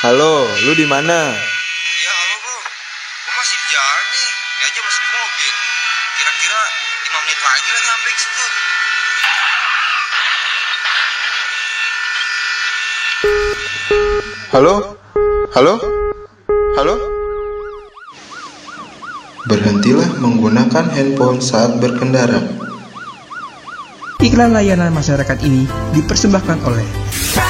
Halo, lu di mana? Ya halo bro, gue masih di jalan nih. Ini aja masih di mobil. Kira-kira 5 menit lagi lah nyampe ke situ. Halo? Halo? Halo? Berhentilah menggunakan handphone saat berkendara. Iklan layanan masyarakat ini dipersembahkan oleh